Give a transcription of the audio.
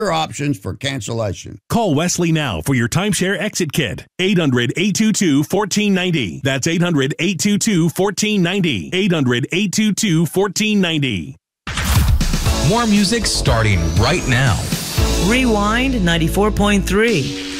options for cancellation. Call Wesley now for your timeshare exit kit. 800-822-1490. That's 800-822-1490. 800-822-1490. More music starting right now. Rewind 94.3.